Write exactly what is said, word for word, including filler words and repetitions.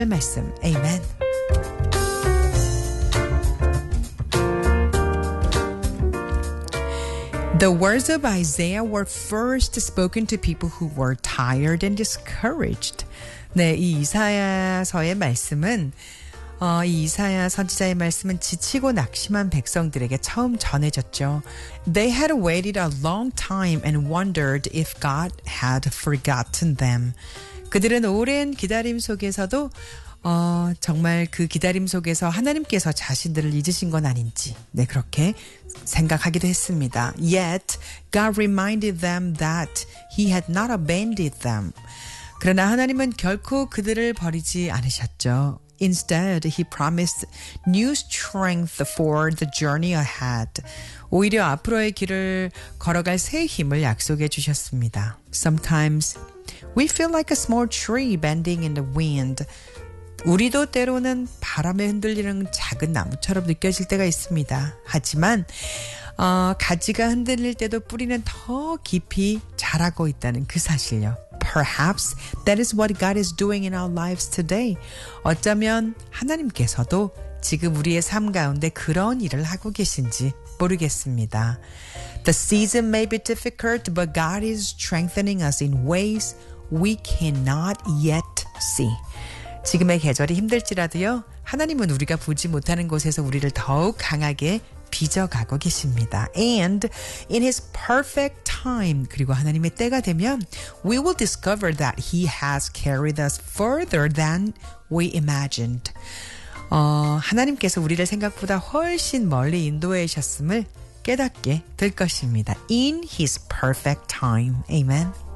말씀. Amen. The words of Isaiah were first spoken to people who were tired and discouraged. 네, 이 이사야서의 말씀은 어, 이 이사야 선지자의 말씀은 지치고 낙심한 백성들에게 처음 전해졌죠. They had waited a long time and wondered if God had forgotten them. 그들은 오랜 기다림 속에서도 어, 정말 그 기다림 속에서 하나님께서 자신들을 잊으신 건 아닌지 네 그렇게 생각하기도 했습니다. Yet God reminded them that He had not abandoned them. 그러나 하나님은 결코 그들을 버리지 않으셨죠. Instead, He promised new strength for the journey ahead. 오히려 앞으로의 길을 걸어갈 새 힘을 약속해 주셨습니다. Sometimes we feel like a small tree bending in the wind. 우리도 때로는 바람에 흔들리는 작은 나무처럼 느껴질 때가 있습니다. 하지만 어, 가지가 흔들릴 때도 뿌리는 더 깊이 자라고 있다는 그 사실요. Perhaps that is what God is doing in our lives today. 어쩌면 하나님께서도 지금 우리의 삶 가운데 그런 일을 하고 계신지 모르겠습니다. The season may be difficult, but God is strengthening us in ways we cannot yet see. 지금의 계절이 힘들지라도요. 하나님은 우리가 보지 못하는 곳에서 우리를 더욱 강하게 빚어가고 계십니다. And in His perfect time, 그리고 하나님의 때가 되면 we will discover that He has carried us further than we imagined. 어, 하나님께서 우리를 생각보다 훨씬 멀리 인도하셨음을 깨닫게 될 것입니다. In His perfect time. Amen.